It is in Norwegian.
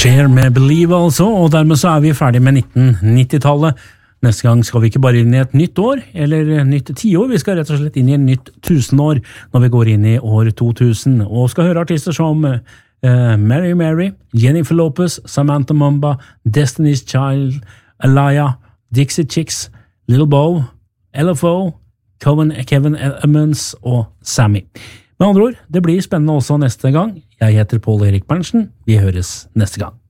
Cher med Believe altså, og dermed så vi ferdig med 1990-tallet. Neste gang skal vi ikke bare inn i et nytt år, eller nytt tiår, vi skal rett og slett inn i et nytt tusenår når vi går inn i år 2000, og skal høre artister som Mary Mary, Jennifer Lopez, Samantha Mumba, Destiny's Child, Alaya, Dixie Chicks, Little Bo, LFO, Kevin Emmons og Sammy. Med andre ord, det blir spennende også neste gang. Jeg heter Paul Erik Berntsen. Vi høres neste gang.